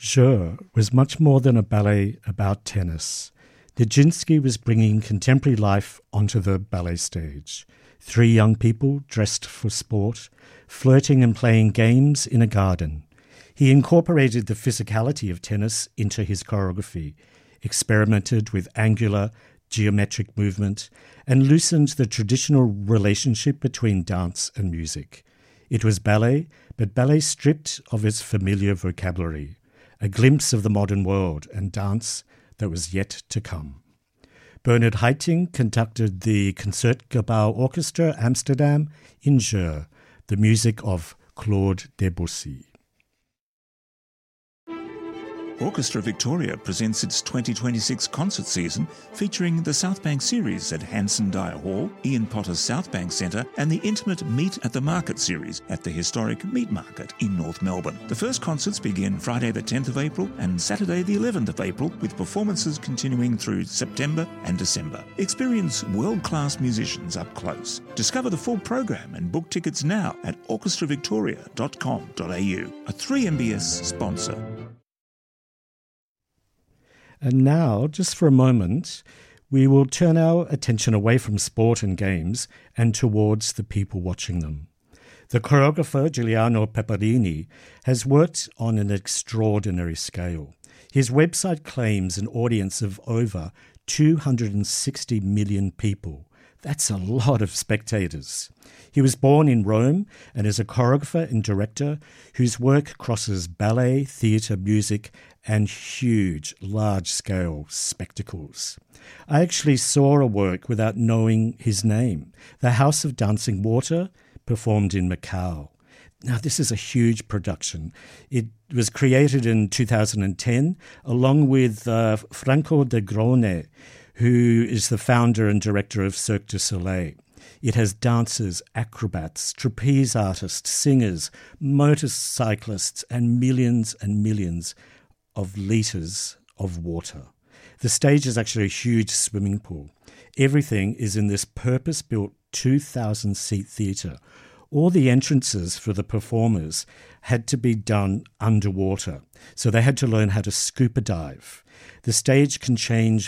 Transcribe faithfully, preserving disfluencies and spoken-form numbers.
Jeux was much more than a ballet about tennis. Nijinsky was bringing contemporary life onto the ballet stage. Three young people dressed for sport, flirting and playing games in a garden. He incorporated the physicality of tennis into his choreography, experimented with angular, geometric movement, and loosened the traditional relationship between dance and music. It was ballet, but ballet stripped of its familiar vocabulary, a glimpse of the modern world and dance that was yet to come. Bernard Haitink conducted the Concertgebouw Orchestra Amsterdam in Jeux, the music of Claude Debussy. Orchestra Victoria presents its twenty twenty-six concert season featuring the South Bank series at Hanson Dyer Hall, Ian Potter's South Bank Centre and the intimate Meet at the Market series at the historic Meat Market in North Melbourne. The first concerts begin Friday the tenth of April and Saturday the eleventh of April, with performances continuing through September and December. Experience world-class musicians up close. Discover the full program and book tickets now at orchestra victoria dot com dot a u, a three M B S sponsor. And now, just for a moment, we will turn our attention away from sport and games and towards the people watching them. The choreographer Giuliano Peperini has worked on an extraordinary scale. His website claims an audience of over two hundred sixty million people. That's a lot of spectators. He was born in Rome and is a choreographer and director whose work crosses ballet, theatre, music, and huge, large-scale spectacles. I actually saw a work without knowing his name, The House of Dancing Water, performed in Macau. Now, this is a huge production. It was created in two thousand ten, along with uh, Franco de Grone, who is the founder and director of Cirque du Soleil. It has dancers, acrobats, trapeze artists, singers, motorcyclists, and millions and millions of litres of water. The stage is actually a huge swimming pool. Everything is in this purpose-built two thousand seat theatre. All the entrances for the performers had to be done underwater, so they had to learn how to scuba dive. The stage can change